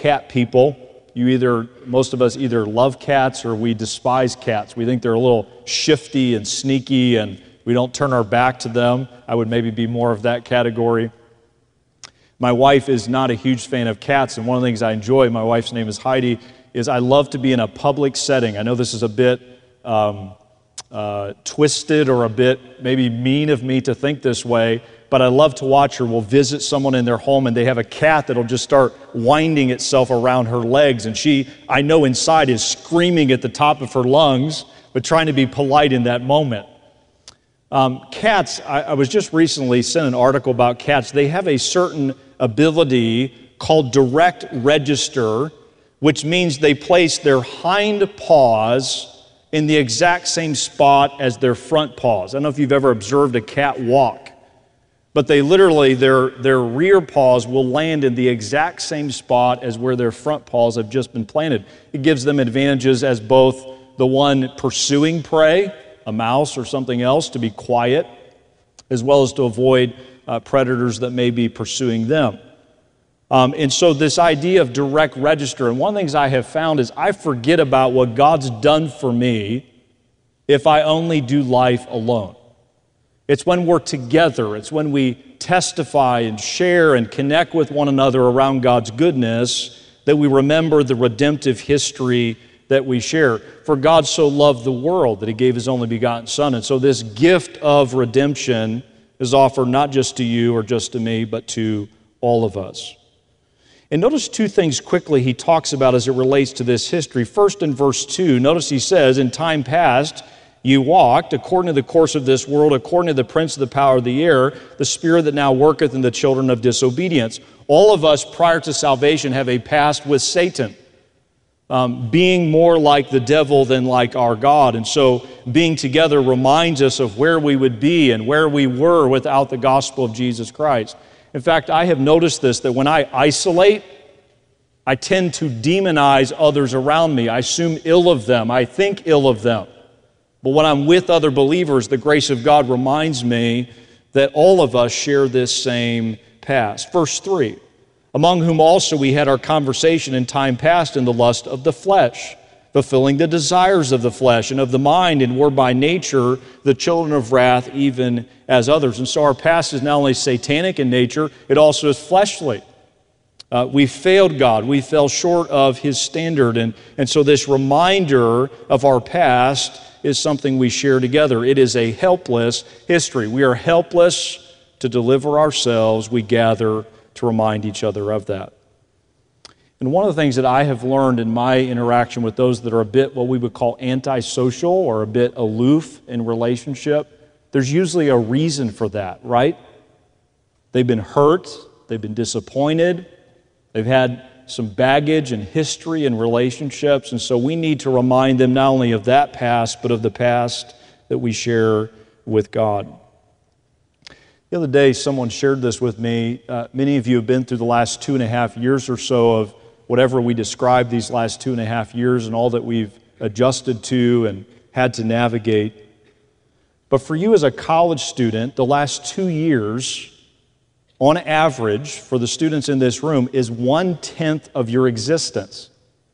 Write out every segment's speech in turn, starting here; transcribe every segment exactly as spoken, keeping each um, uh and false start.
cat people. You either, most of us either love cats or we despise cats. We think they're a little shifty and sneaky and we don't turn our back to them. I would maybe be more of that category. My wife is not a huge fan of cats, and one of the things I enjoy, my wife's name is Heidi, is I love to be in a public setting. I know this is a bit um, uh, twisted or a bit maybe mean of me to think this way, but I love to watch her. We'll visit someone in their home and they have a cat that'll just start winding itself around her legs, and she, I know inside, is screaming at the top of her lungs, but trying to be polite in that moment. Um, cats, I, I was just recently sent an article about cats. They have a certain ability called direct register, which means they place their hind paws in the exact same spot as their front paws. I don't know if you've ever observed a cat walk, but they literally, their, their rear paws will land in the exact same spot as where their front paws have just been planted. It gives them advantages as both the one pursuing prey, a mouse or something else, to be quiet, as well as to avoid uh, predators that may be pursuing them. Um, and so this idea of direct register, and one of the things I have found is I forget about what God's done for me if I only do life alone. It's when we're together, it's when we testify and share and connect with one another around God's goodness that we remember the redemptive history that we share. For God so loved the world that He gave His only begotten Son. And so this gift of redemption is offered not just to you or just to me, but to all of us. And notice two things quickly He talks about as it relates to this history. First, in verse two, notice He says, in time past, you walked according to the course of this world, according to the prince of the power of the air, the spirit that now worketh in the children of disobedience. All of us prior to salvation have a past with Satan. Um, being more like the devil than like our God. And so being together reminds us of where we would be and where we were without the gospel of Jesus Christ. In fact, I have noticed this, that when I isolate, I tend to demonize others around me. I assume ill of them. I think ill of them. But when I'm with other believers, the grace of God reminds me that all of us share this same past. Verse three. Among whom also we had our conversation in time past in the lust of the flesh, fulfilling the desires of the flesh and of the mind, and were by nature the children of wrath, even as others. And so our past is not only satanic in nature, it also is fleshly. Uh, we failed God. We fell short of His standard. And, and so this reminder of our past is something we share together. It is a helpless history. We are helpless to deliver ourselves. We gather to remind each other of that. And one of the things that I have learned in my interaction with those that are a bit what we would call antisocial or a bit aloof in relationship, there's usually a reason for that, right? They've been hurt, they've been disappointed, they've had some baggage and history in relationships, and so we need to remind them not only of that past, but of the past that we share with God. The other day, someone shared this with me. Uh, many of you have been through the last two and a half years or so of whatever we describe these last two and a half years and all that we've adjusted to and had to navigate. But for you as a college student, the last two years, on average, for the students in this room, is one-tenth of your existence.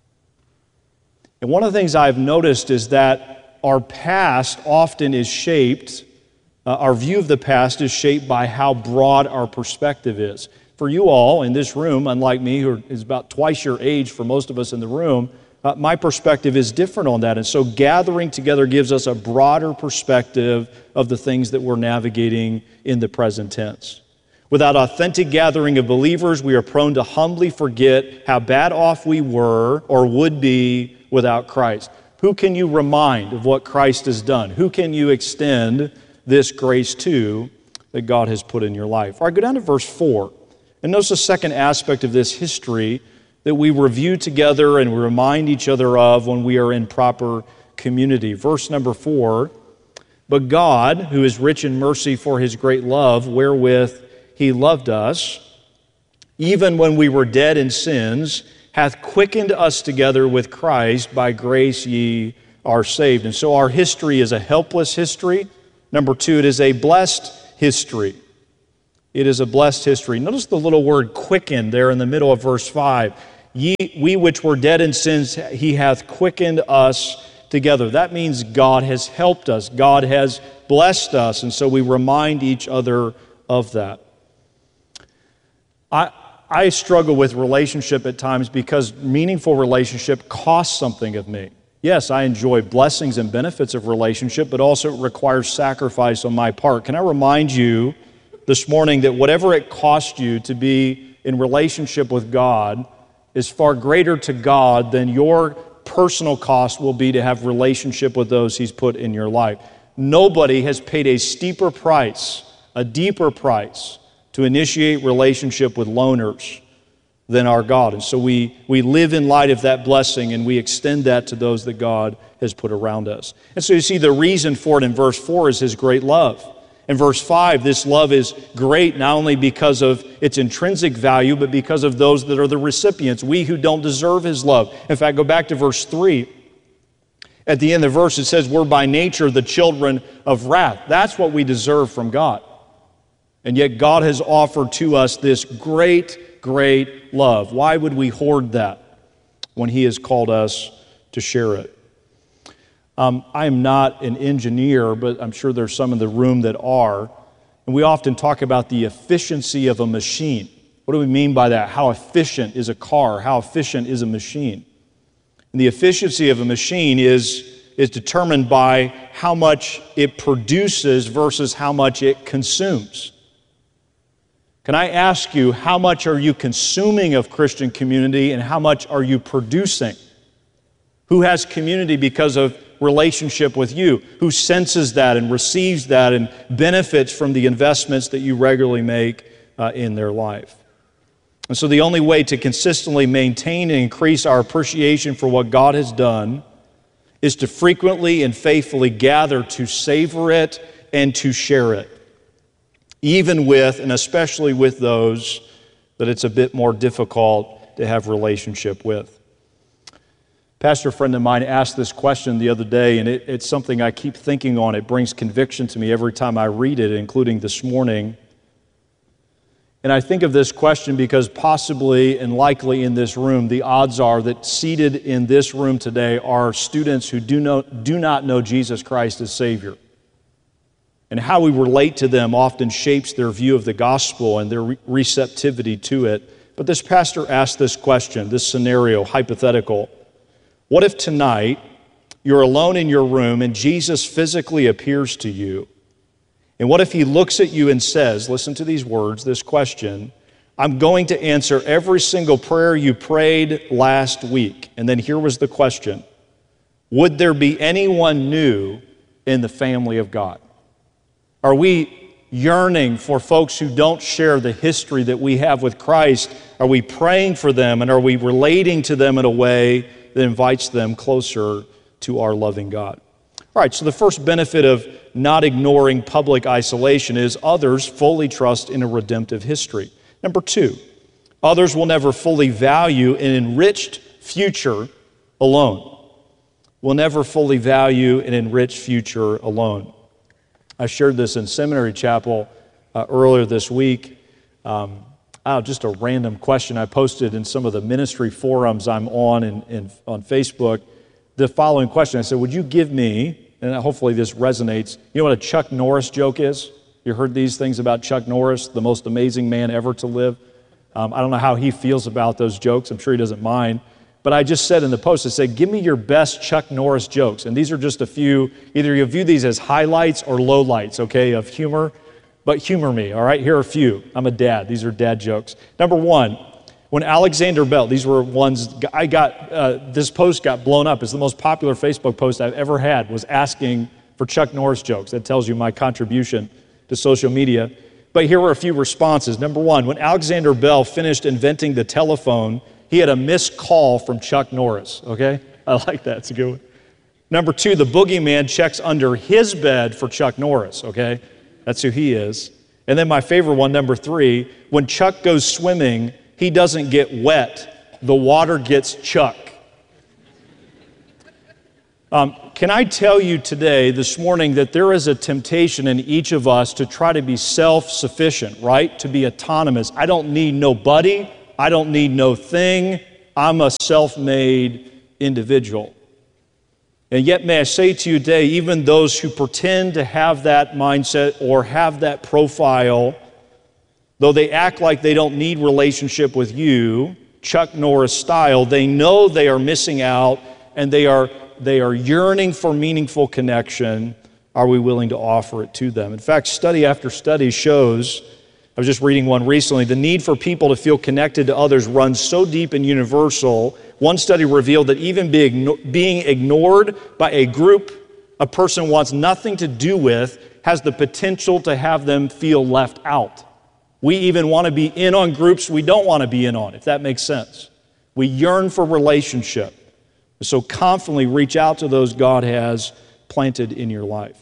And one of the things I've noticed is that our past often is shaped Uh, our view of the past is shaped by how broad our perspective is. For you all in this room, unlike me, who is about twice your age for most of us in the room, uh, my perspective is different on that. And so gathering together gives us a broader perspective of the things that we're navigating in the present tense. Without authentic gathering of believers, we are prone to humbly forget how bad off we were or would be without Christ. Who can you remind of what Christ has done? Who can you extend this grace to that God has put in your life? All right, go down to verse four. And notice the second aspect of this history that we review together and we remind each other of when we are in proper community. Verse number four, but God, who is rich in mercy for His great love, wherewith He loved us, even when we were dead in sins, hath quickened us together with Christ. By grace ye are saved. And so our history is a helpless history. Number two, it is a blessed history. It is a blessed history. Notice the little word quicken there in the middle of verse five. Ye, we which were dead in sins, he hath quickened us together. That means God has helped us. God has blessed us. And so we remind each other of that. I, I struggle with relationship at times because meaningful relationship costs something of me. Yes, I enjoy blessings and benefits of relationship, but also it requires sacrifice on my part. Can I remind you this morning that whatever it costs you to be in relationship with God is far greater to God than your personal cost will be to have relationship with those He's put in your life. Nobody has paid a steeper price, a deeper price, to initiate relationship with loners than our God. And so we, we live in light of that blessing, and we extend that to those that God has put around us. And so you see the reason for it in verse four is His great love. In verse five, this love is great not only because of its intrinsic value, but because of those that are the recipients, we who don't deserve His love. In fact, go back to verse three. At the end of the verse, it says, we're by nature the children of wrath. That's what we deserve from God. And yet God has offered to us this great, great love. Why would we hoard that when He has called us to share it? Um, I am not an engineer, but I'm sure there's some in the room that are. And we often talk about the efficiency of a machine. What do we mean by that? How efficient is a car? How efficient is a machine? And the efficiency of a machine is, is determined by how much it produces versus how much it consumes. Can I ask you, how much are you consuming of Christian community and how much are you producing? Who has community because of relationship with you? Who senses that and receives that and benefits from the investments that you regularly make uh, in their life? And so the only way to consistently maintain and increase our appreciation for what God has done is to frequently and faithfully gather to savor it and to share it, even with and especially with those that it's a bit more difficult to have relationship with. Pastor friend of mine asked this question the other day, and it, it's something I keep thinking on. It brings conviction to me every time I read it, including this morning. And I think of this question because possibly and likely in this room, the odds are that seated in this room today are students who do, know, do not know Jesus Christ as Savior. And how we relate to them often shapes their view of the gospel and their re- receptivity to it. But this pastor asked this question, this scenario, hypothetical. What if tonight you're alone in your room and Jesus physically appears to you? And what if He looks at you and says, listen to these words, this question, I'm going to answer every single prayer you prayed last week. And then here was the question, would there be anyone new in the family of God? Are we yearning for folks who don't share the history that we have with Christ? Are we praying for them, and are we relating to them in a way that invites them closer to our loving God? All right, so the first benefit of not ignoring public isolation is others fully trust in a redemptive history. Number two, others will never fully value an enriched future alone. Will never fully value an enriched future alone. I shared this in Seminary Chapel uh, earlier this week. Um, oh, just a random question I posted in some of the ministry forums I'm on in, in, on Facebook. The following question, I said, would you give me, and hopefully this resonates, you know what a Chuck Norris joke is? You heard these things about Chuck Norris, the most amazing man ever to live? Um, I don't know how he feels about those jokes. I'm sure he doesn't mind. But I just said in the post, I said, give me your best Chuck Norris jokes. And these are just a few, either you view these as highlights or lowlights, okay, of humor. But humor me, all right? Here are a few. I'm a dad. These are dad jokes. Number one, when Alexander Bell, these were ones, I got, uh, this post got blown up. It's the most popular Facebook post I've ever had, was asking for Chuck Norris jokes. That tells you my contribution to social media. But here were a few responses. Number one, when Alexander Bell finished inventing the telephone, he had a missed call from Chuck Norris, okay? I like that, it's a good one. Number two, the boogeyman checks under his bed for Chuck Norris, okay? That's who he is. And then my favorite one, number three, when Chuck goes swimming, he doesn't get wet, the water gets Chuck. Um, can I tell you today, this morning, that there is a temptation in each of us to try to be self-sufficient, right? To be autonomous. I don't need nobody. I don't need no thing. I'm a self-made individual. And yet, may I say to you today, even those who pretend to have that mindset or have that profile, though they act like they don't need relationship with you, Chuck Norris style, they know they are missing out and they are, they are yearning for meaningful connection. Are we willing to offer it to them? In fact, study after study shows, I was just reading one recently, the need for people to feel connected to others runs so deep and universal. One study revealed that even being ignored by a group a person wants nothing to do with has the potential to have them feel left out. We even want to be in on groups we don't want to be in on, if that makes sense. We yearn for relationship. So confidently reach out to those God has planted in your life.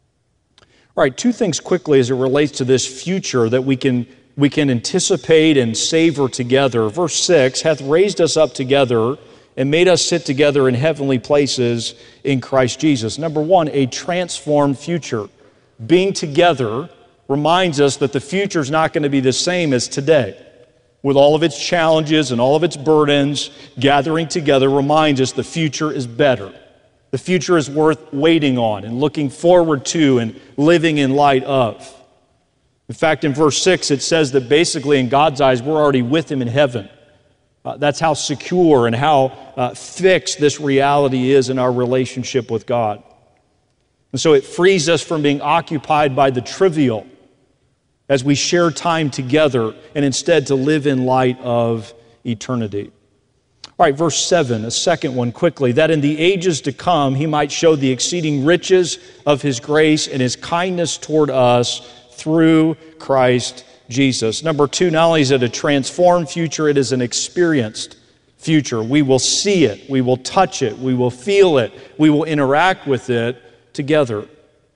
All right, two things quickly as it relates to this future that we can, we can anticipate and savor together. Verse six, hath raised us up together and made us sit together in heavenly places in Christ Jesus. Number one, a transformed future. Being together reminds us that the future is not going to be the same as today. With all of its challenges and all of its burdens, gathering together reminds us the future is better. The future is worth waiting on and looking forward to and living in light of. In fact, in verse six, it says that basically in God's eyes, we're already with Him in heaven. Uh, that's how secure and how uh, fixed this reality is in our relationship with God. And so it frees us from being occupied by the trivial as we share time together and instead to live in light of eternity. All right, verse seven, a second one quickly, that in the ages to come He might show the exceeding riches of His grace and His kindness toward us through Christ Jesus. Number two, not only is it a transformed future, it is an experienced future. We will see it, we will touch it, we will feel it, we will interact with it together.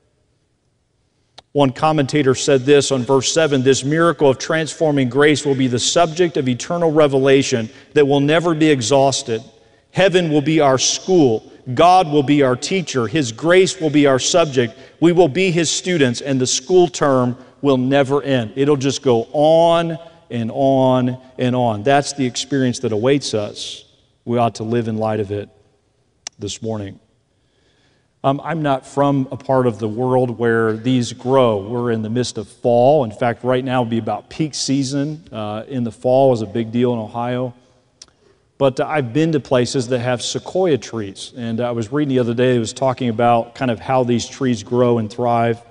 One commentator said this on verse seven, this miracle of transforming grace will be the subject of eternal revelation that will never be exhausted. Heaven will be our school. God will be our teacher. His grace will be our subject. We will be His students, and the school term will never end. It'll just go on and on and on. That's the experience that awaits us. We ought to live in light of it this morning. Um, I'm not from a part of the world where these grow. We're in the midst of fall. In fact, right now would be about peak season. Uh, in the fall is a big deal in Ohio. But uh, I've been to places that have sequoia trees. And I was reading the other day, it was talking about kind of how these trees grow and thrive.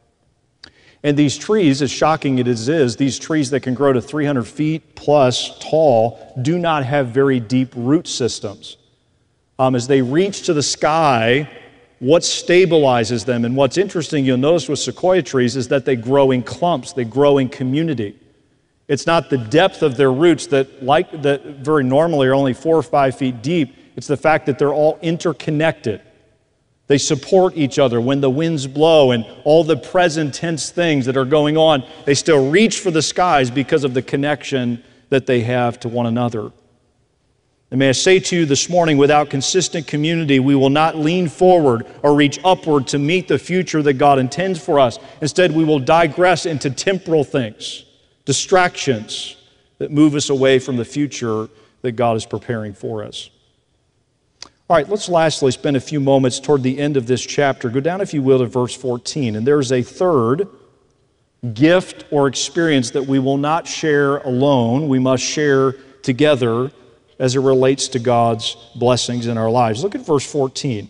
And these trees, as shocking as it is, these trees that can grow to three hundred feet plus tall do not have very deep root systems. Um, as they reach to the sky, what stabilizes them, and what's interesting, you'll notice with sequoia trees, is that they grow in clumps, they grow in community. It's not the depth of their roots that, like that very normally are only four or five feet deep. It's the fact that they're all interconnected. They support each other when the winds blow and all the present tense things that are going on. They still reach for the skies because of the connection that they have to one another. And may I say to you this morning, without consistent community, we will not lean forward or reach upward to meet the future that God intends for us. Instead, we will digress into temporal things, distractions that move us away from the future that God is preparing for us. All right, let's lastly spend a few moments toward the end of this chapter. Go down, if you will, to verse fourteen. And there's a third gift or experience that we will not share alone. We must share together as it relates to God's blessings in our lives. Look at verse fourteen.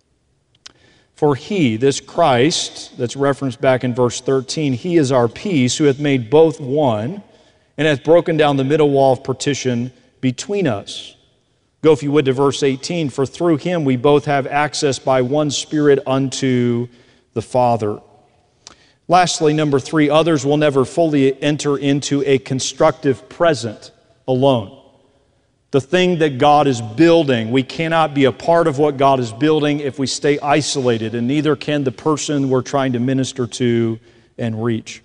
For He, this Christ, that's referenced back in verse thirteen, He is our peace, who hath made both one, and hath broken down the middle wall of partition between us. Go, if you would, to verse eighteen. For through Him we both have access by one Spirit unto the Father. Lastly, number three, others will never fully enter into a constructive present alone. The thing that God is building, we cannot be a part of what God is building if we stay isolated, and neither can the person we're trying to minister to and reach.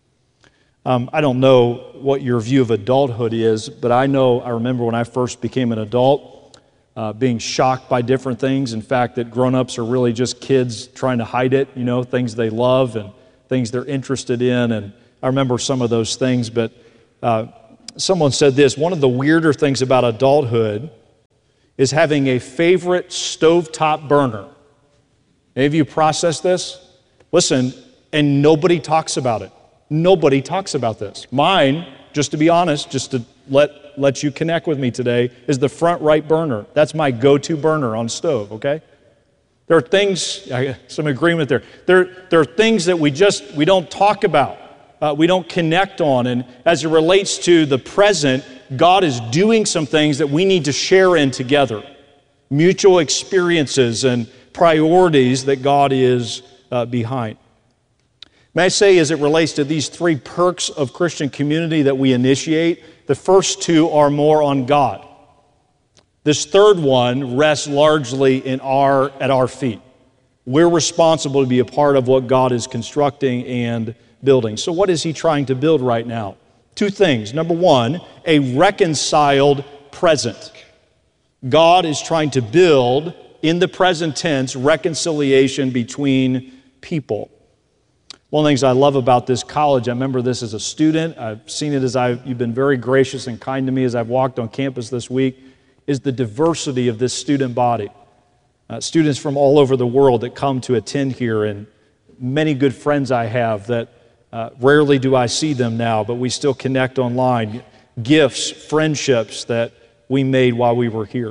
Um, I don't know what your view of adulthood is, but I know, I remember when I first became an adult, uh, being shocked by different things. In fact, that grown-ups are really just kids trying to hide it, you know, things they love and things they're interested in. And I remember some of those things, but uh, Someone said this, one of the weirder things about adulthood is having a favorite stovetop burner. Any of you process this? Listen, and nobody talks about it. Nobody talks about this. Mine, just to be honest, just to let, let you connect with me today, is the front right burner. That's my go-to burner on stove, okay? There are things, some agreement there. There, there are things that we just, we don't talk about. Uh, we don't connect on. And as it relates to the present, God is doing some things that we need to share in together. Mutual experiences and priorities that God is uh, behind. May I say, as it relates to these three perks of Christian community that we initiate, the first two are more on God. This third one rests largely in our, at our feet. We're responsible to be a part of what God is constructing and building. So what is He trying to build right now? Two things. Number one, a reconciled present. God is trying to build, in the present tense, reconciliation between people. One of the things I love about this college, I remember this as a student, I've seen it as I've, you've been very gracious and kind to me as I've walked on campus this week, is the diversity of this student body. Uh, students from all over the world that come to attend here, and many good friends I have that Uh, rarely do I see them now, but we still connect online. Gifts, friendships that we made while we were here.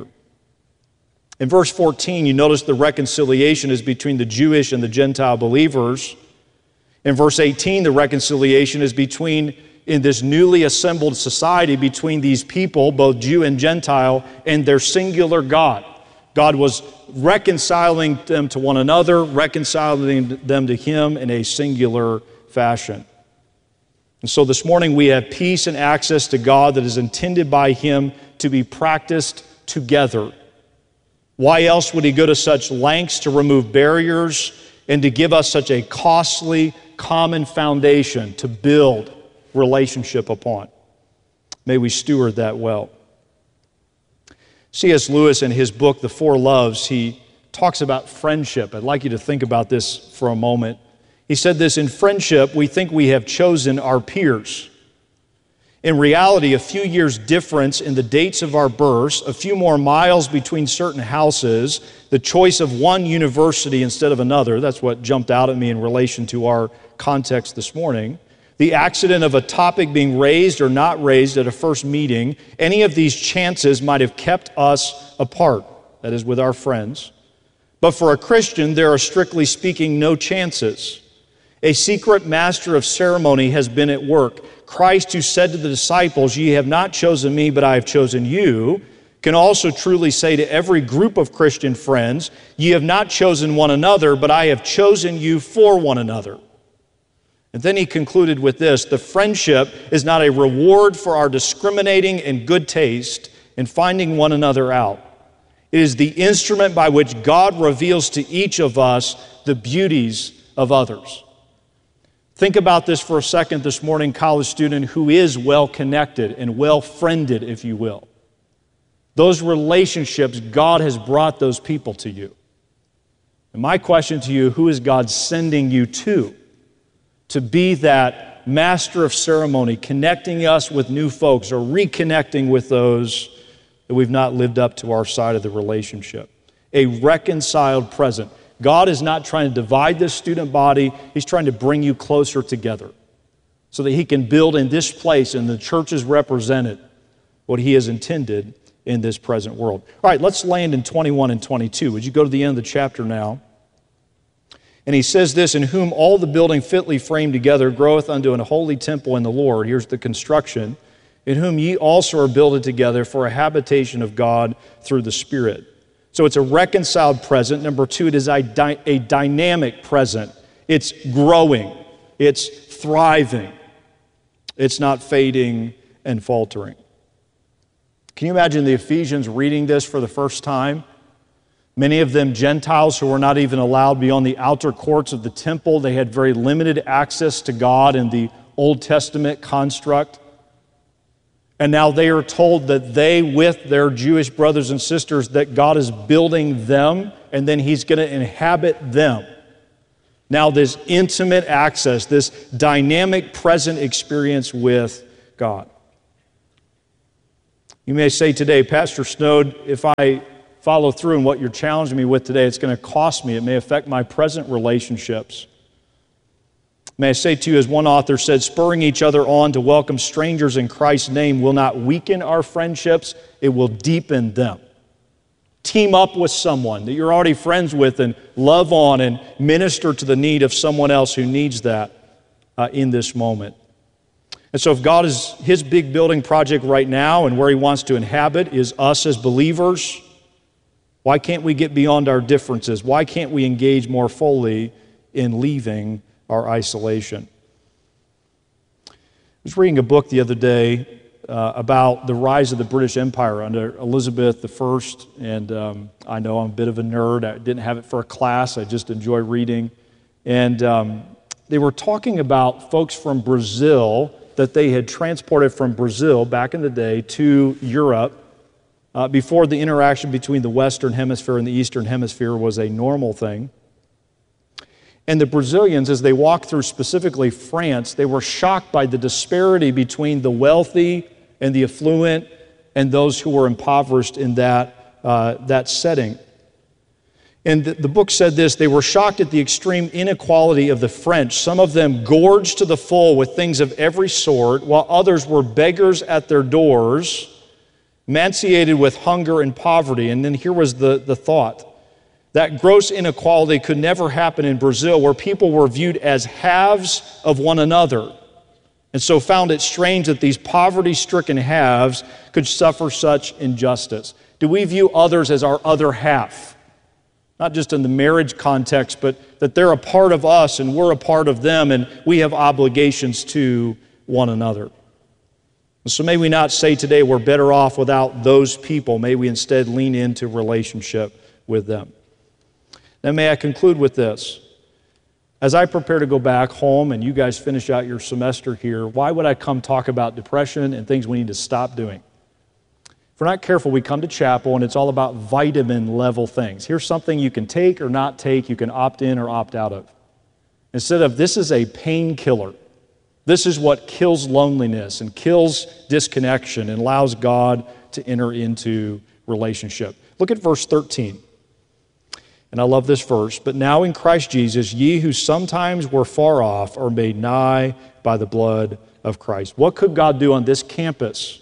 In verse fourteen, you notice the reconciliation is between the Jewish and the Gentile believers. In verse eighteen, the reconciliation is between, in this newly assembled society, between these people, both Jew and Gentile, and their singular God. God was reconciling them to one another, reconciling them to Him in a singular fashion. And so this morning we have peace and access to God that is intended by Him to be practiced together. Why else would He go to such lengths to remove barriers and to give us such a costly, common foundation to build relationship upon? May we steward that well. C S Lewis, in his book, The Four Loves, he talks about friendship. I'd like you to think about this for a moment. He said this, in friendship, we think we have chosen our peers. In reality, a few years difference in the dates of our births, a few more miles between certain houses, the choice of one university instead of another, that's what jumped out at me in relation to our context this morning, the accident of a topic being raised or not raised at a first meeting, any of these chances might have kept us apart, that is, with our friends. But for a Christian, there are, strictly speaking, no chances. A secret master of ceremony has been at work. Christ, who said to the disciples, "Ye have not chosen me, but I have chosen you," can also truly say to every group of Christian friends, "Ye have not chosen one another, but I have chosen you for one another." And then he concluded with this, the friendship is not a reward for our discriminating and good taste in finding one another out. It is the instrument by which God reveals to each of us the beauties of others. Think about this for a second this morning, college student who is well-connected and well-friended, if you will. Those relationships, God has brought those people to you. And my question to you, who is God sending you to? To be that master of ceremony, connecting us with new folks or reconnecting with those that we've not lived up to our side of the relationship. A reconciled present. God is not trying to divide this student body. He's trying to bring you closer together so that He can build in this place, and the church is represented, what He has intended in this present world. All right, let's land in twenty-one and twenty-two. Would you go to the end of the chapter now? And he says this, "In whom all the building fitly framed together groweth unto an holy temple in the Lord." Here's the construction. "In whom ye also are builded together for a habitation of God through the Spirit." So it's a reconciled present. Number two, it is a, dy- a dynamic present. It's growing. It's thriving. It's not fading and faltering. Can you imagine the Ephesians reading this for the first time? Many of them Gentiles who were not even allowed beyond the outer courts of the temple. They had very limited access to God in the Old Testament construct. And now they are told that they, with their Jewish brothers and sisters, that God is building them, and then He's going to inhabit them. Now this intimate access, this dynamic present experience with God. You may say today, Pastor Snode, if I follow through in what you're challenging me with today, it's going to cost me. It may affect my present relationships. May I say to you, as one author said, spurring each other on to welcome strangers in Christ's name will not weaken our friendships, it will deepen them. Team up with someone that you're already friends with and love on and minister to the need of someone else who needs that uh, in this moment. And so if God is, His big building project right now and where He wants to inhabit is us as believers, why can't we get beyond our differences? Why can't we engage more fully in leaving our isolation? I was reading a book the other day uh, about the rise of the British Empire under Elizabeth the First, and um, I know I'm a bit of a nerd. I didn't have it for a class. I just enjoy reading. And um, they were talking about folks from Brazil that they had transported from Brazil back in the day to Europe uh, before the interaction between the Western Hemisphere and the Eastern Hemisphere was a normal thing. And the Brazilians, as they walked through specifically France, they were shocked by the disparity between the wealthy and the affluent and those who were impoverished in that, uh, that setting. And the, the book said this: they were shocked at the extreme inequality of the French, some of them gorged to the full with things of every sort, while others were beggars at their doors, emaciated with hunger and poverty. And then here was the, the thought. That gross inequality could never happen in Brazil, where people were viewed as halves of one another, and so found it strange that these poverty-stricken halves could suffer such injustice. Do we view others as our other half? Not just in the marriage context, but that they're a part of us and we're a part of them, and we have obligations to one another. And so may we not say today we're better off without those people. May we instead lean into relationship with them. Now may I conclude with this. As I prepare to go back home and you guys finish out your semester here, why would I come talk about depression and things we need to stop doing? If we're not careful, we come to chapel and it's all about vitamin level things. Here's something you can take or not take, you can opt in or opt out of. Instead of, this is a painkiller. This is what kills loneliness and kills disconnection and allows God to enter into relationship. Look at verse thirteen. And I love this verse. But now in Christ Jesus, ye who sometimes were far off are made nigh by the blood of Christ. What could God do on this campus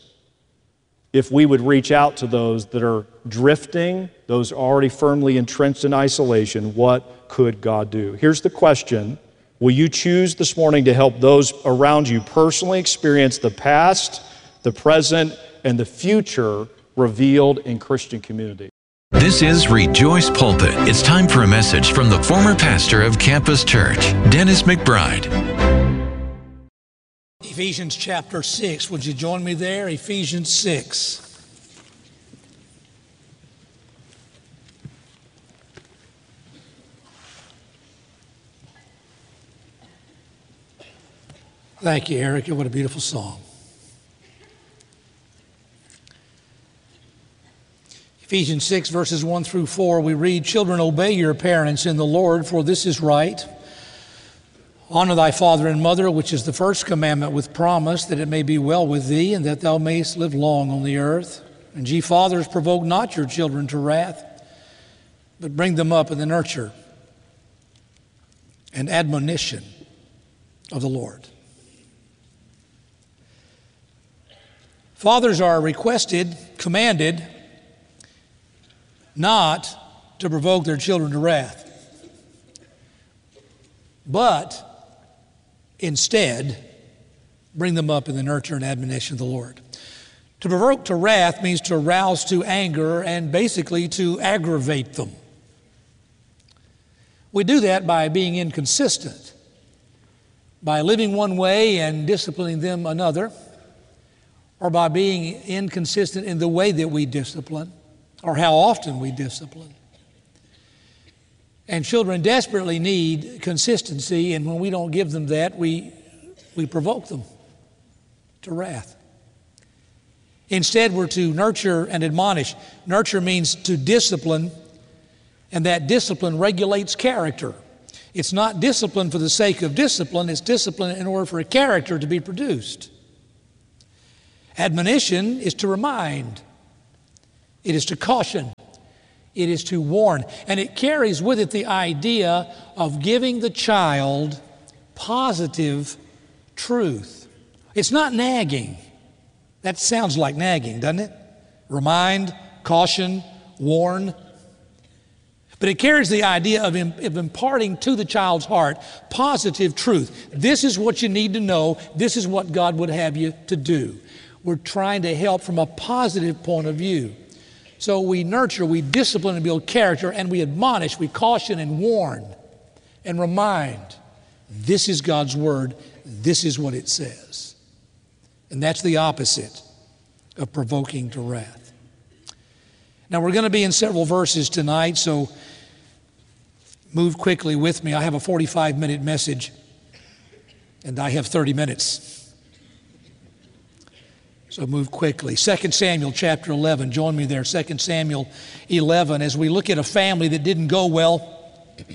if we would reach out to those that are drifting, those already firmly entrenched in isolation? What could God do? Here's the question. Will you choose this morning to help those around you personally experience the past, the present, and the future revealed in Christian community? This is Rejoice Pulpit. It's time for a message from the former pastor of Campus Church, Dennis McBride. Ephesians chapter six. Would you join me there? Ephesians six. Thank you, Erica. What a beautiful song. Ephesians six, verses one through four, we read, Children, obey your parents in the Lord, for this is right. Honor thy father and mother, which is the first commandment with promise, that it may be well with thee, and that thou mayest live long on the earth. And ye fathers, provoke not your children to wrath, but bring them up in the nurture and admonition of the Lord. Fathers are requested, commanded, not to provoke their children to wrath, but instead bring them up in the nurture and admonition of the Lord. To provoke to wrath means to arouse to anger and basically to aggravate them. We do that by being inconsistent, by living one way and disciplining them another, or by being inconsistent in the way that we discipline, or how often we discipline. And children desperately need consistency, and when we don't give them that, we, we provoke them to wrath. Instead, we're to nurture and admonish. Nurture means to discipline, and that discipline regulates character. It's not discipline for the sake of discipline, it's discipline in order for a character to be produced. Admonition is to remind. It is to caution. It is to warn. And it carries with it the idea of giving the child positive truth. It's not nagging. That sounds like nagging, doesn't it? Remind, caution, warn. But it carries the idea of, of imparting to the child's heart positive truth. This is what you need to know. This is what God would have you to do. We're trying to help from a positive point of view. So we nurture, we discipline and build character, and we admonish, we caution and warn and remind. This is God's word. This is what it says. And that's the opposite of provoking to wrath. Now we're going to be in several verses tonight, so move quickly with me. I have a forty-five minute message, and I have thirty minutes. So move quickly. Second Samuel chapter eleven. Join me there. Second Samuel eleven. As we look at a family that didn't go well.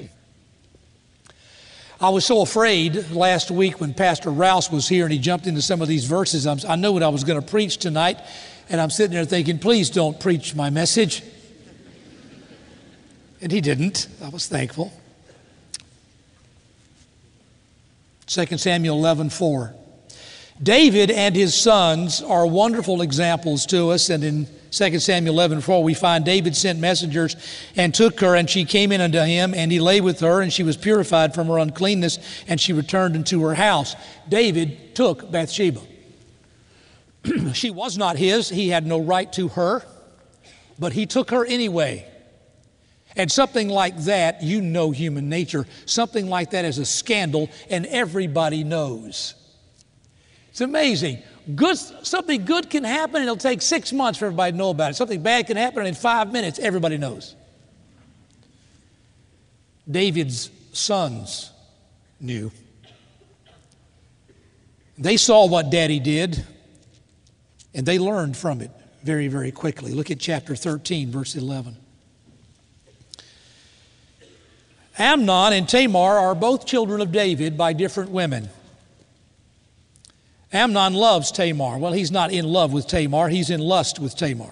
I was so afraid last week when Pastor Rouse was here and he jumped into some of these verses. I'm, I knew what I was going to preach tonight. And I'm sitting there thinking, please don't preach my message. And he didn't. I was thankful. Second Samuel eleven four. David and his sons are wonderful examples to us, and in Second Samuel eleven four we find David sent messengers and took her, and she came in unto him, and he lay with her, and she was purified from her uncleanness, and she returned into her house. David took Bathsheba. She was not his. He had no right to her, but he took her anyway. And something like that, you know human nature, something like that is a scandal, and everybody knows. It's amazing. Good, something good can happen, and it'll take six months for everybody to know about it. Something bad can happen, and in five minutes, everybody knows. David's sons knew. They saw what Daddy did, and they learned from it very, very quickly. Look at chapter thirteen, verse eleven. Amnon and Tamar are both children of David by different women. Amnon loves Tamar. Well, he's not in love with Tamar. He's in lust with Tamar.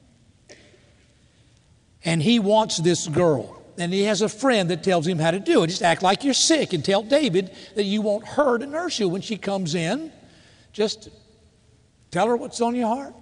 And he wants this girl. And he has a friend that tells him how to do it. Just act like you're sick and tell David that you want her to nurse you when she comes in. Just tell her what's on your heart.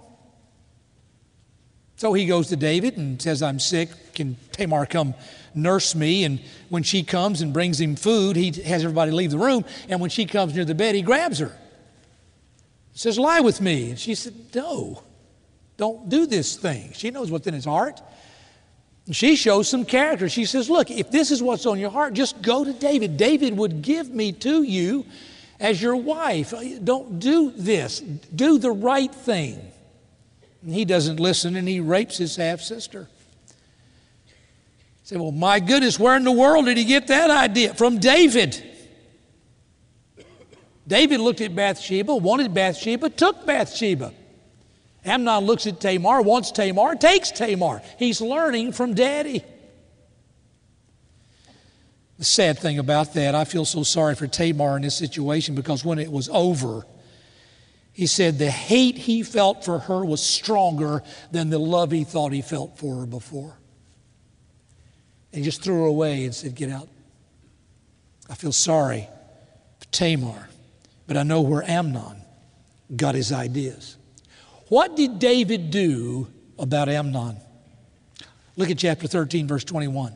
So he goes to David and says, I'm sick. Can Tamar come nurse me? And when she comes and brings him food, he has everybody leave the room. And when she comes near the bed, he grabs her. He says, lie with me. And she said, no, don't do this thing. She knows what's in his heart. And she shows some character. She says, look, if this is what's on your heart, just go to David. David would give me to you as your wife. Don't do this. Do the right thing. And he doesn't listen, and he rapes his half-sister. He said, well, my goodness, where in the world did he get that idea? From David. David looked at Bathsheba, wanted Bathsheba, took Bathsheba. Amnon looks at Tamar, wants Tamar, takes Tamar. He's learning from Daddy. The sad thing about that, I feel so sorry for Tamar in this situation, because when it was over, he said the hate he felt for her was stronger than the love he thought he felt for her before. And he just threw her away and said, get out. I feel sorry for Tamar. But I know where Amnon got his ideas. What did David do about Amnon? Look at chapter thirteen, verse twenty-one.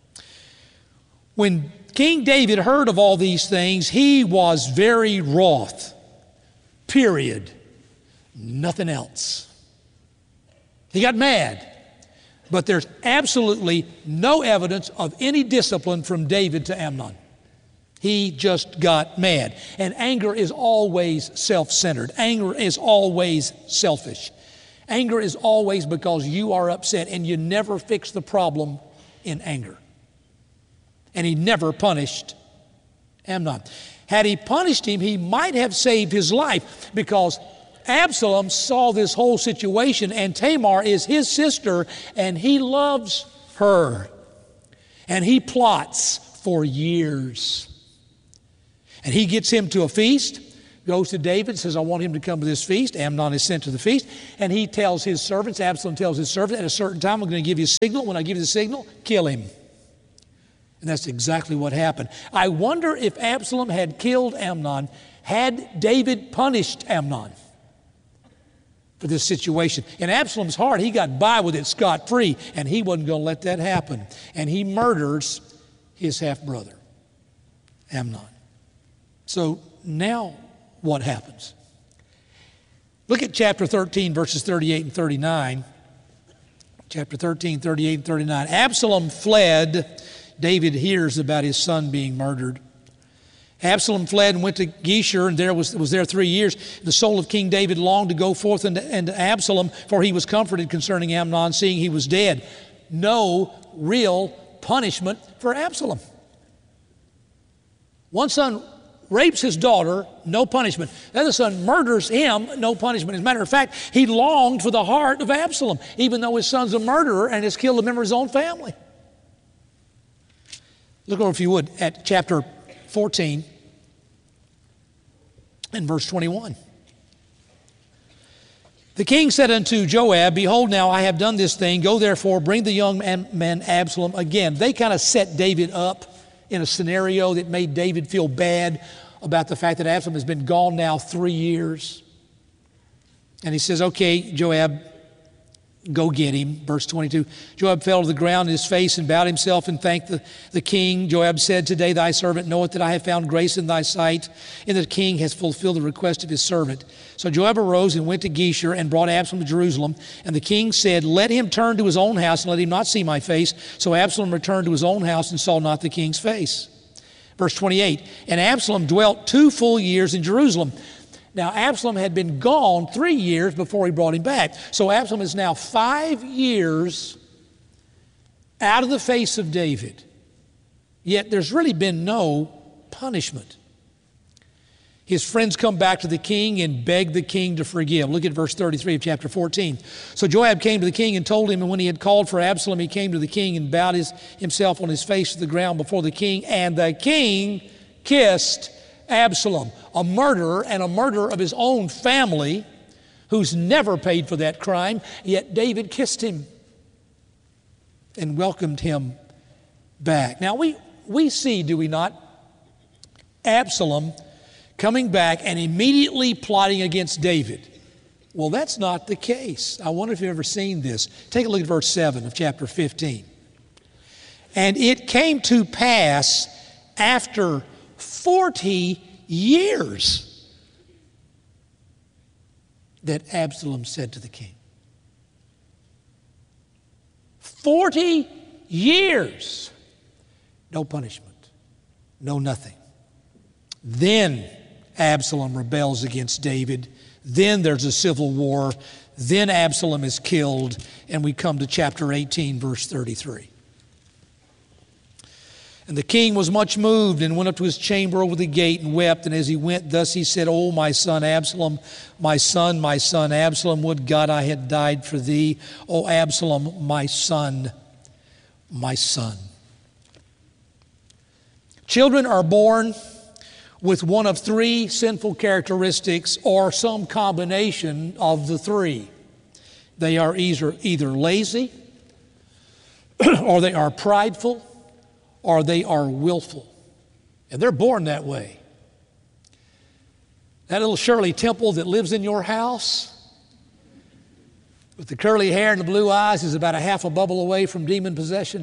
When King David heard of all these things, he was very wroth. Period. Nothing else. He got mad. But there's absolutely no evidence of any discipline from David to Amnon. He just got mad. And anger is always self-centered. Anger is always selfish. Anger is always because you are upset, and you never fix the problem in anger. And he never punished Amnon. Had he punished him, he might have saved his life, because Absalom saw this whole situation, and Tamar is his sister, and he loves her. And he plots for years. And he gets him to a feast, goes to David, says, I want him to come to this feast. Amnon is sent to the feast, and he tells his servants, Absalom tells his servant, at a certain time, I'm going to give you a signal. When I give you the signal, kill him. And that's exactly what happened. I wonder if Absalom had killed Amnon, had David punished Amnon for this situation. In Absalom's heart, he got by with it scot-free, and he wasn't going to let that happen. And he murders his half-brother, Amnon. So now what happens? Look at chapter thirteen, verses thirty-eight and thirty-nine. Chapter thirteen, thirty-eight and thirty-nine. Absalom fled. David hears about his son being murdered. Absalom fled and went to Geshur, and there was, was there three years. The soul of King David longed to go forth unto, unto Absalom, for he was comforted concerning Amnon, seeing he was dead. No real punishment for Absalom. One son rapes his daughter, no punishment. The other son murders him, no punishment. As a matter of fact, he longed for the heart of Absalom, even though his son's a murderer and has killed a member of his own family. Look over, if you would, at chapter fourteen and verse twenty-one. The king said unto Joab, behold, now I have done this thing. Go therefore, bring the young man Absalom. Again, they kind of set David up in a scenario that made David feel bad about the fact that Absalom has been gone now three years. And he says, okay, Joab, go get him. Verse twenty-two, Joab fell to the ground on his face and bowed himself and thanked the, the king. Joab said, today thy servant knoweth that I have found grace in thy sight, and that the king has fulfilled the request of his servant. So Joab arose and went to Geshur and brought Absalom to Jerusalem. And the king said, let him turn to his own house and let him not see my face. So Absalom returned to his own house and saw not the king's face. Verse twenty-eight, and Absalom dwelt two full years in Jerusalem. Now, Absalom had been gone three years before he brought him back. So Absalom is now five years out of the face of David. Yet there's really been no punishment. His friends come back to the king and beg the king to forgive. Look at verse thirty-three of chapter fourteen. So Joab came to the king and told him, and when he had called for Absalom, he came to the king and bowed his, himself on his face to the ground before the king. And the king kissed Absalom, a murderer and a murderer of his own family who's never paid for that crime, yet David kissed him and welcomed him back. Now we, we see, do we not, Absalom coming back and immediately plotting against David. Well, that's not the case. I wonder if you've ever seen this. Take a look at verse seven of chapter fifteen. And it came to pass after forty years that Absalom said to the king. forty years. No punishment. No nothing. Then Absalom rebels against David. Then there's a civil war. Then Absalom is killed. And we come to chapter eighteen, verse thirty-three. And the king was much moved and went up to his chamber over the gate and wept. And as he went, thus he said, O my son Absalom, my son, my son Absalom, would God I had died for thee. O Absalom, my son, my son. Children are born with one of three sinful characteristics or some combination of the three. They are either, either lazy, or they are prideful, or they are willful. And they're born that way. That little Shirley Temple that lives in your house with the curly hair and the blue eyes is about a half a bubble away from demon possession.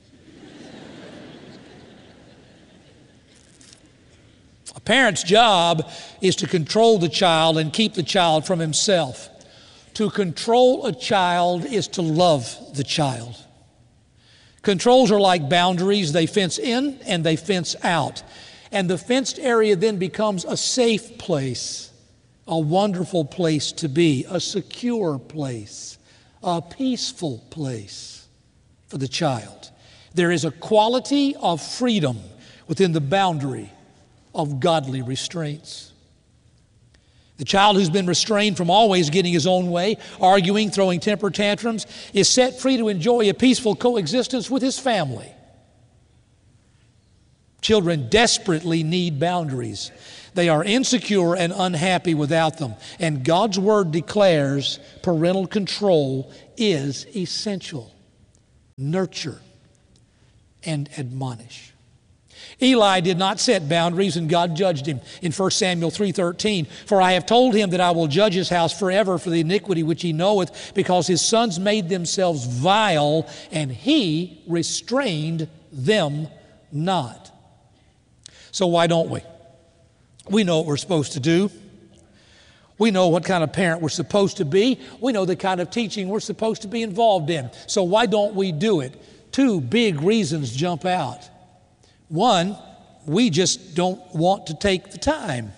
A parent's job is to control the child and keep the child from himself. To control a child is to love the child. Controls are like boundaries. They fence in and they fence out. And the fenced area then becomes a safe place, a wonderful place to be, a secure place, a peaceful place for the child. There is a quality of freedom within the boundary of godly restraints. The child who's been restrained from always getting his own way, arguing, throwing temper tantrums, is set free to enjoy a peaceful coexistence with his family. Children desperately need boundaries. They are insecure and unhappy without them. And God's Word declares parental control is essential. Nurture and admonish. Eli did not set boundaries, and God judged him in First Samuel three thirteen. For I have told him that I will judge his house forever for the iniquity which he knoweth, because his sons made themselves vile, and he restrained them not. So why don't we? We know what we're supposed to do. We know what kind of parent we're supposed to be. We know the kind of teaching we're supposed to be involved in. So why don't we do it? Two big reasons jump out. One, we just don't want to take the time.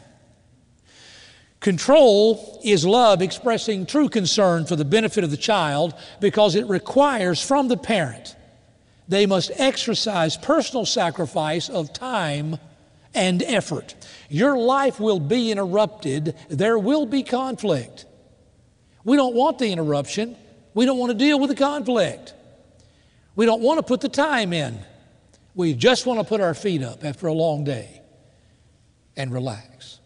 Control is love expressing true concern for the benefit of the child because it requires from the parent they must exercise personal sacrifice of time and effort. Your life will be interrupted. There will be conflict. We don't want the interruption. We don't want to deal with the conflict. We don't want to put the time in. We just want to put our feet up after a long day and relax.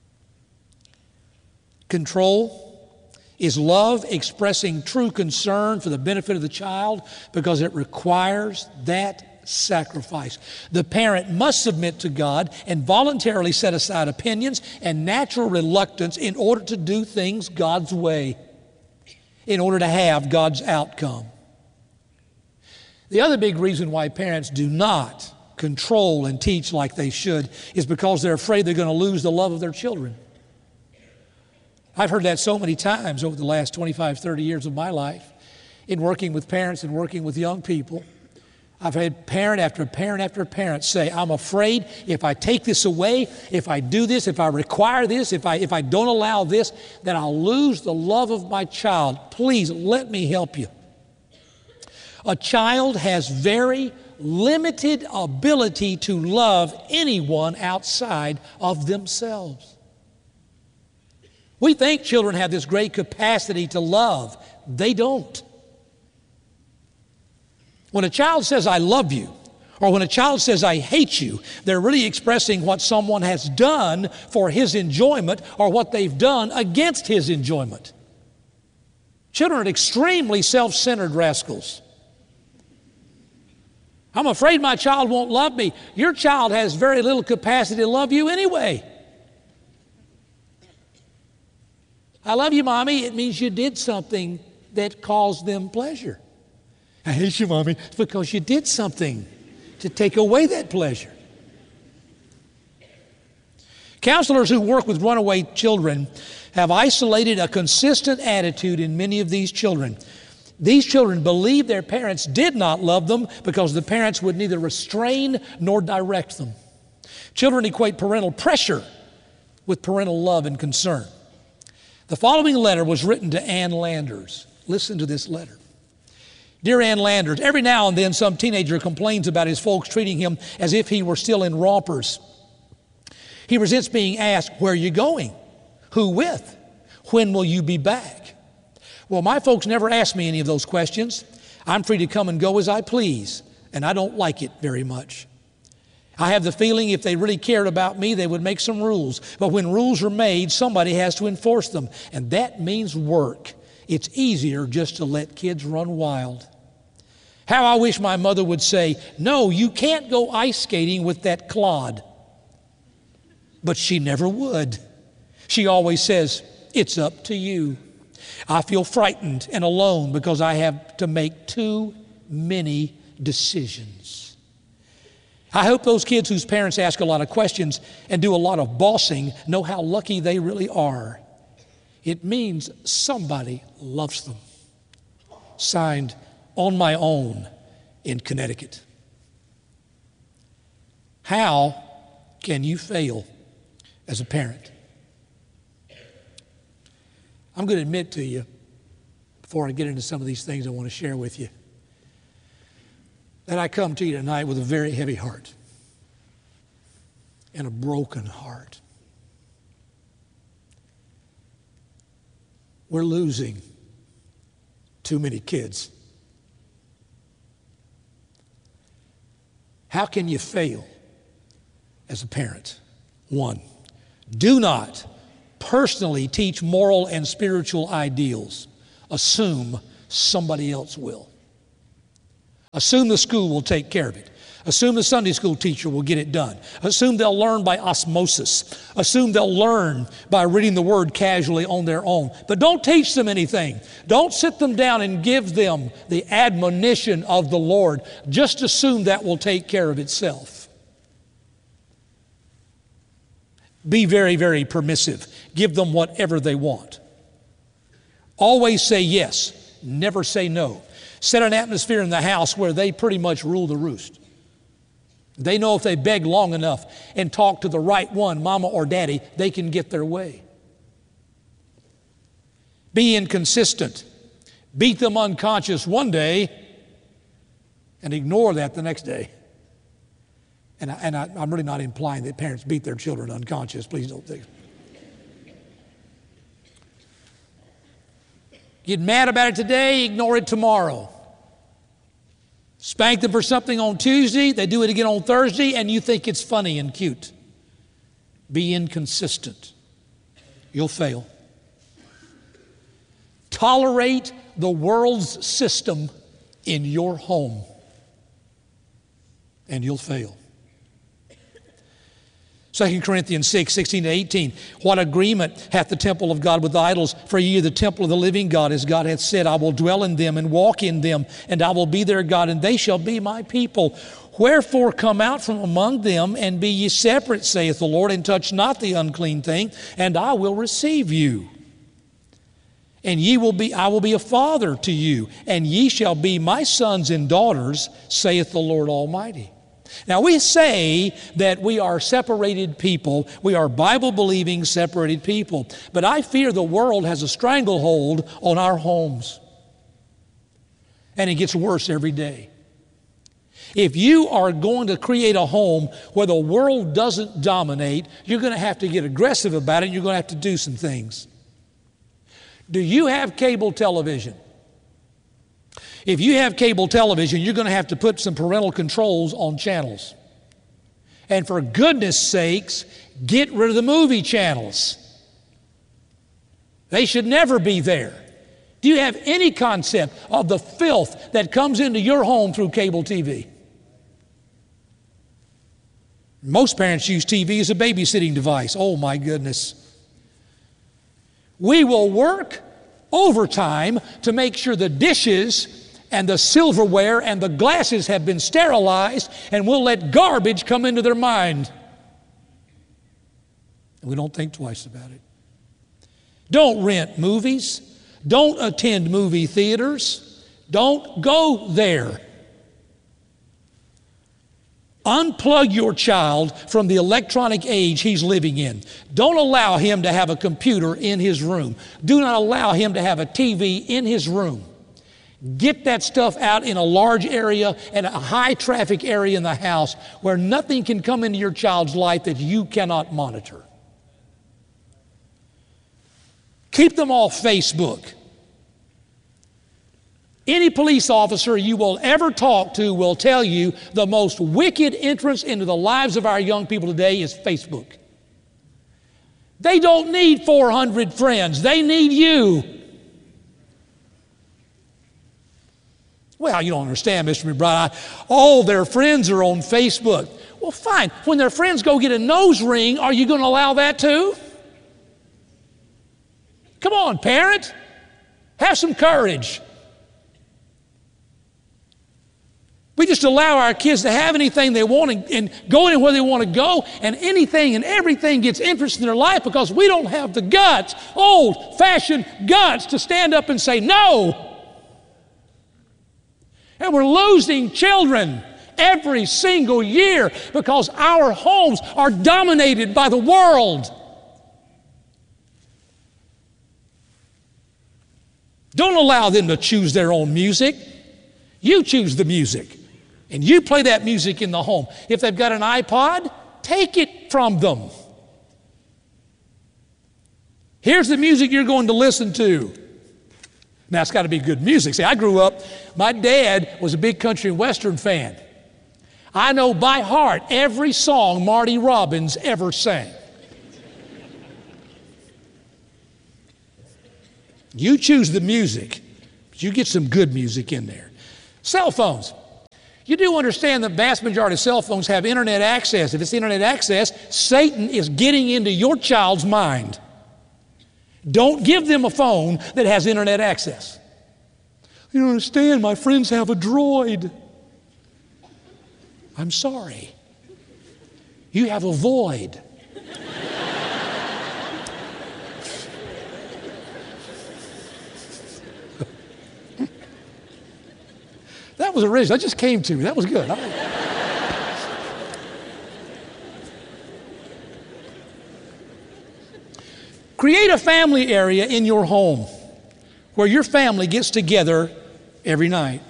Control is love expressing true concern for the benefit of the child because it requires that sacrifice. The parent must submit to God and voluntarily set aside opinions and natural reluctance in order to do things God's way, in order to have God's outcome. The other big reason why parents do not control and teach like they should is because they're afraid they're going to lose the love of their children. I've heard that so many times over the last twenty-five, thirty years of my life in working with parents and working with young people. I've had parent after parent after parent say, I'm afraid if I take this away, if I do this, if I require this, if I, if I don't allow this, that I'll lose the love of my child. Please let me help you. A child has very limited ability to love anyone outside of themselves. We think children have this great capacity to love. They don't. When a child says, I love you, or when a child says, I hate you, they're really expressing what someone has done for his enjoyment or what they've done against his enjoyment. Children are extremely self-centered rascals. I'm afraid my child won't love me. Your child has very little capacity to love you anyway. I love you, Mommy. It means you did something that caused them pleasure. I hate you, Mommy. It's because you did something to take away that pleasure. Counselors who work with runaway children have isolated a consistent attitude in many of these children. These children believe their parents did not love them because the parents would neither restrain nor direct them. Children equate parental pressure with parental love and concern. The following letter was written to Ann Landers. Listen to this letter. Dear Ann Landers, every now and then some teenager complains about his folks treating him as if he were still in rompers. He resents being asked, where are you going? Who with? When will you be back? Well, my folks never ask me any of those questions. I'm free to come and go as I please, and I don't like it very much. I have the feeling if they really cared about me, they would make some rules. But when rules are made, somebody has to enforce them, and that means work. It's easier just to let kids run wild. How I wish my mother would say, no, you can't go ice skating with that clod. But she never would. She always says, it's up to you. I feel frightened and alone because I have to make too many decisions. I hope those kids whose parents ask a lot of questions and do a lot of bossing know how lucky they really are. It means somebody loves them. Signed, On My Own in Connecticut. How can you fail as a parent? I'm going to admit to you, before I get into some of these things I want to share with you, that I come to you tonight with a very heavy heart and a broken heart. We're losing too many kids. How can you fail as a parent? One, Do not personally teach moral and spiritual ideals. Assume somebody else will. Assume the school will take care of it. Assume the Sunday school teacher will get it done. Assume they'll learn by osmosis. Assume they'll learn by reading the Word casually on their own. But don't teach them anything. Don't sit them down and give them the admonition of the Lord. Just assume that will take care of itself. Be very, very permissive. Give them whatever they want. Always say yes. Never say no. Set an atmosphere in the house where they pretty much rule the roost. They know if they beg long enough and talk to the right one, mama or daddy, they can get their way. Be inconsistent. Beat them unconscious one day and ignore that the next day. And, I, and I, I'm really not implying that parents beat their children unconscious. Please don't think. Get mad about it today, ignore it tomorrow. Spank them for something on Tuesday, they do it again on Thursday, and you think it's funny and cute. Be inconsistent. You'll fail. Tolerate the world's system in your home, and you'll fail. Second Corinthians six, sixteen to eighteen. What agreement hath the temple of God with idols? For ye are the temple of the living God, as God hath said, I will dwell in them and walk in them, and I will be their God, and they shall be my people. Wherefore come out from among them, and be ye separate, saith the Lord, and touch not the unclean thing, and I will receive you. And ye will be, I will be a father to you, and ye shall be my sons and daughters, saith the Lord Almighty. Now, we say that we are separated people. We are Bible-believing, separated people. But I fear the world has a stranglehold on our homes. And it gets worse every day. If you are going to create a home where the world doesn't dominate, you're going to have to get aggressive about it, and you're going to have to do some things. Do you have cable television? If you have cable television, you're going to have to put some parental controls on channels. And for goodness sakes, get rid of the movie channels. They should never be there. Do you have any concept of the filth that comes into your home through cable T V? Most parents use T V as a babysitting device. Oh my goodness. We will work overtime to make sure the dishes and the silverware and the glasses have been sterilized, and we'll let garbage come into their mind. We don't think twice about it. Don't rent movies. Don't attend movie theaters. Don't go there. Unplug your child from the electronic age he's living in. Don't allow him to have a computer in his room. Do not allow him to have a T V in his room. Get that stuff out in a large area and a high traffic area in the house where nothing can come into your child's life that you cannot monitor. Keep them off Facebook. Any police officer you will ever talk to will tell you the most wicked entrance into the lives of our young people today is Facebook. They don't need four hundred friends. They need you. Well, you don't understand, Mister McBride. All their friends are on Facebook. Well, fine. When their friends go get a nose ring, are you going to allow that too? Come on, parent. Have some courage. We just allow our kids to have anything they want and, and go anywhere they want to go, and anything and everything gets interested in their life because we don't have the guts, old-fashioned guts, to stand up and say no. And we're losing children every single year because our homes are dominated by the world. Don't allow them to choose their own music. You choose the music. And you play that music in the home. If they've got an iPod, take it from them. Here's the music you're going to listen to. Now, it's got to be good music. See, I grew up, my dad was a big country and western fan. I know by heart every song Marty Robbins ever sang. You choose the music, but you get some good music in there. Cell phones. You do understand the vast majority of cell phones have internet access. If it's internet access, Satan is getting into your child's mind. Don't give them a phone that has internet access. You don't understand, my friends have a Droid. I'm sorry. You have a void. That was original. That just came to me. That was good. Create a family area in your home where your family gets together every night.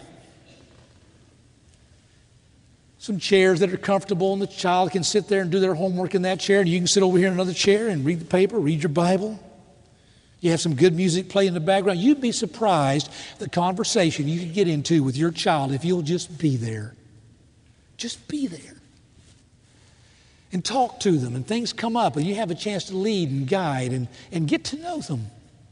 Some chairs that are comfortable, and the child can sit there and do their homework in that chair, and you can sit over here in another chair and read the paper, read your Bible. You have some good music play in the background. You'd be surprised the conversation you could get into with your child if you'll just be there. Just be there. And talk to them, and things come up, and you have a chance to lead and guide and, and get to know them.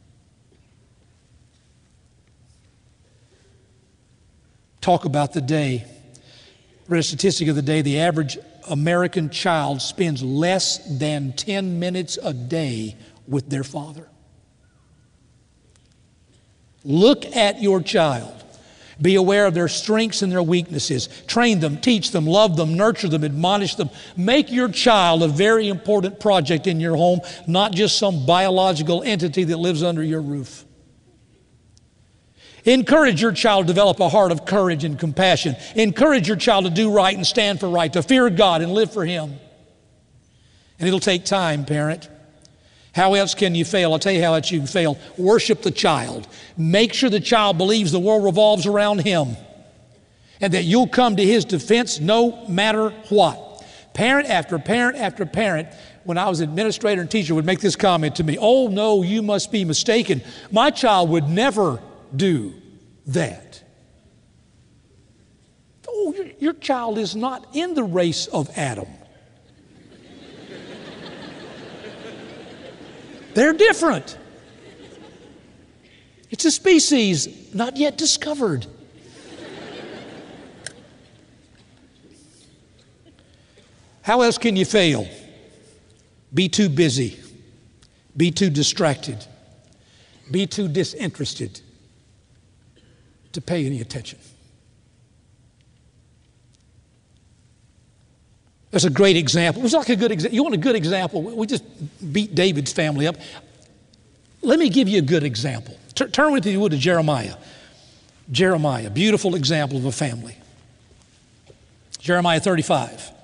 Talk about the day. I read a statistic of the day. The average American child spends less than ten minutes a day with their father. Look at your child. Be aware of their strengths and their weaknesses. Train them, teach them, love them, nurture them, admonish them. Make your child a very important project in your home, not just some biological entity that lives under your roof. Encourage your child to develop a heart of courage and compassion. Encourage your child to do right and stand for right, to fear God and live for Him. And it'll take time, parent. How else can you fail? I'll tell you how else you can fail. Worship the child. Make sure the child believes the world revolves around him and that you'll come to his defense no matter what. Parent after parent after parent, when I was an administrator and teacher, would make this comment to me: "Oh no, you must be mistaken. My child would never do that." Oh, your, your child is not in the race of Adam. They're different. It's a species not yet discovered. How else can you fail? Be too busy. Be too distracted. Be too disinterested to pay any attention. That's a great example. It was like a good example. You want a good example? We just beat David's family up. Let me give you a good example. T- turn with me, if you would, to Jeremiah. Jeremiah, beautiful example of a family. Jeremiah thirty-five.